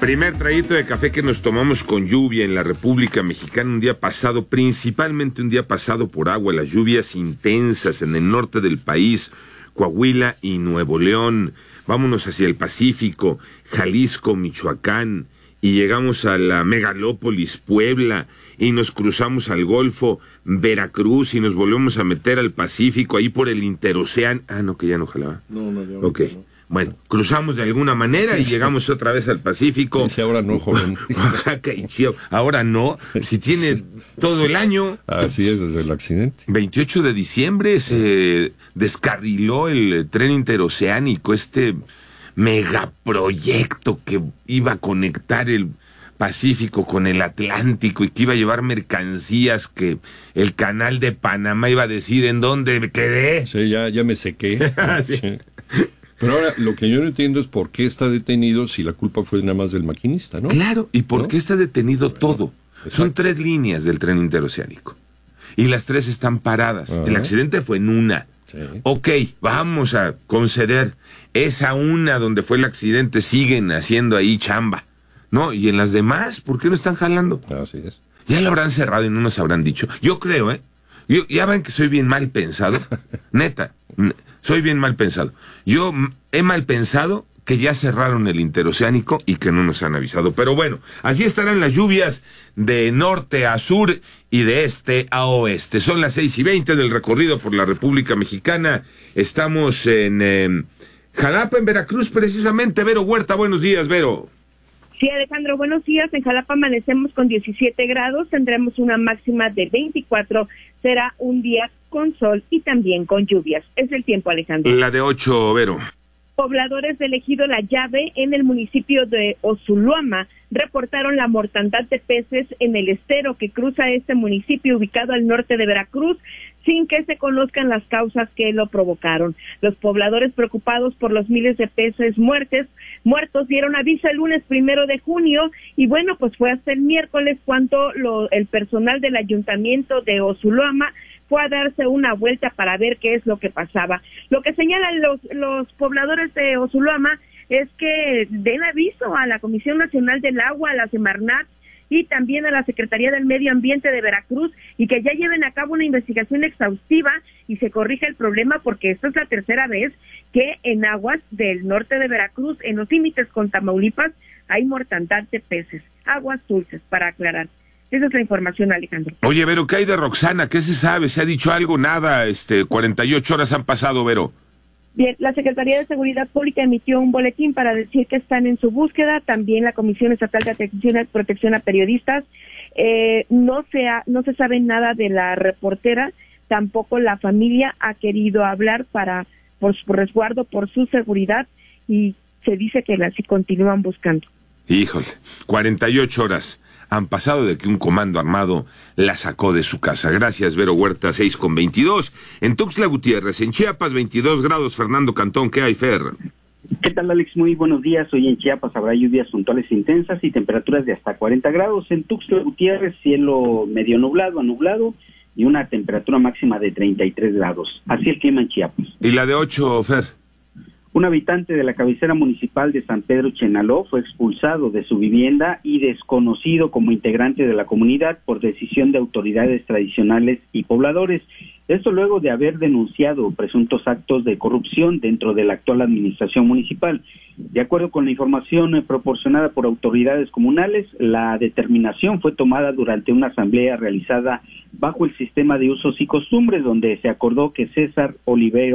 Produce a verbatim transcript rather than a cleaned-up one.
Primer traguito de café que nos tomamos con lluvia en la República Mexicana un día pasado, principalmente un día pasado por agua, las lluvias intensas en el norte del país, Coahuila y Nuevo León. Vámonos hacia el Pacífico, Jalisco, Michoacán, y llegamos a la megalópolis Puebla, y nos cruzamos al Golfo, Veracruz, y nos volvemos a meter al Pacífico, ahí por el Interoceánico. Ah, no, que ya no jalaba. No, no, ya no. Ok. No. Bueno, cruzamos de alguna manera y llegamos otra vez al Pacífico. Dice ahora no, joven. Oaxaca y Chiapas. Ahora no, si tiene todo el año. Así es, desde el accidente. veintiocho de diciembre se descarriló el tren interoceánico, este megaproyecto que iba a conectar el Pacífico con el Atlántico y que iba a llevar mercancías, que el canal de Panamá iba a decir en dónde me quedé. Sí, ya, ya me sequé. Sí. Sí. Pero ahora, lo que yo no entiendo es por qué está detenido si la culpa fue nada más del maquinista, ¿no? Claro, ¿y por ¿no? qué está detenido todo? Exacto. Son tres líneas del tren interoceánico. Y las tres están paradas. Ajá. El accidente fue en una. Sí. Ok, vamos a conceder. Esa una donde fue el accidente siguen haciendo ahí chamba, ¿no? Y en las demás, ¿por qué no están jalando? Así es. Ya lo habrán cerrado y no nos habrán dicho. Yo creo, ¿eh? Yo, ya ven que soy bien mal pensado. Neta, soy bien mal pensado. Yo he mal pensado que ya cerraron el interoceánico y que no nos han avisado. Pero bueno, así estarán las lluvias de norte a sur y de este a oeste. Son las seis y veinte del recorrido por la República Mexicana. Estamos en eh, Jalapa, en Veracruz, precisamente. Vero Huerta, buenos días, Vero. Sí, Alejandro, buenos días. En Jalapa amanecemos con diecisiete grados, tendremos una máxima de veinticuatro. Será un día con sol y también con lluvias. Es el tiempo, Alejandro. La de ocho, Vero. Pobladores del ejido La Llave, en el municipio de Osuluama, reportaron la mortandad de peces en el estero que cruza este municipio ubicado al norte de Veracruz, sin que se conozcan las causas que lo provocaron. Los pobladores, preocupados por los miles de peces muertos, muertos dieron aviso el lunes primero de junio, y bueno, pues fue hasta el miércoles cuando lo, el personal del ayuntamiento de Osuluama fue a darse una vuelta para ver qué es lo que pasaba. Lo que señalan los, los pobladores de Osuluama es que den aviso a la Comisión Nacional del Agua, a la Semarnat, y también a la Secretaría del Medio Ambiente de Veracruz, y que ya lleven a cabo una investigación exhaustiva y se corrija el problema, porque esta es la tercera vez que en aguas del norte de Veracruz, en los límites con Tamaulipas, hay mortandad de peces. Aguas dulces, para aclarar. Esa es la información, Alejandro. Oye, Vero, ¿qué hay de Roxana? ¿Qué se sabe? ¿Se ha dicho algo? Nada, este, cuarenta y ocho horas han pasado, Vero. Bien, la Secretaría de Seguridad Pública emitió un boletín para decir que están en su búsqueda. También la Comisión Estatal de Atención y Protección a Periodistas. Eh, no se ha, no se sabe nada de la reportera. Tampoco la familia ha querido hablar para por su resguardo, por su seguridad, y se dice que la sí continúan buscando. Híjole, cuarenta y ocho horas han pasado de que un comando armado la sacó de su casa. Gracias, Vero Huerta, seis con veintidós. En Tuxtla Gutiérrez, en Chiapas, veintidós grados. Fernando Cantón, ¿qué hay, Fer? ¿Qué tal, Alex? Muy buenos días. Hoy en Chiapas habrá lluvias puntuales intensas y temperaturas de hasta cuarenta grados. En Tuxtla Gutiérrez, cielo medio nublado a nublado y una temperatura máxima de treinta y tres grados. Así el clima en Chiapas. ¿Y la de ocho, Fer? Un habitante de la cabecera municipal de San Pedro Chenaló fue expulsado de su vivienda y desconocido como integrante de la comunidad por decisión de autoridades tradicionales y pobladores. Esto luego de haber denunciado presuntos actos de corrupción dentro de la actual administración municipal. De acuerdo con la información proporcionada por autoridades comunales, la determinación fue tomada durante una asamblea realizada bajo el sistema de usos y costumbres, donde se acordó que César Olivero